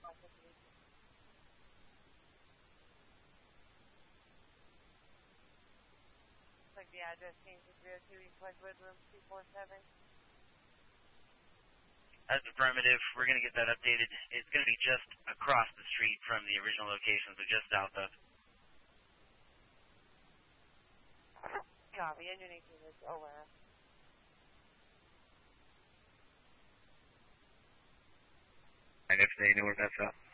Like the address change to 302 East Wedgwood, room 247. That's affirmative. We're going to get that updated. It's going to be just across the street from the original location, so just south of. Copy. Engine 18 is aware. And if they know where that's at.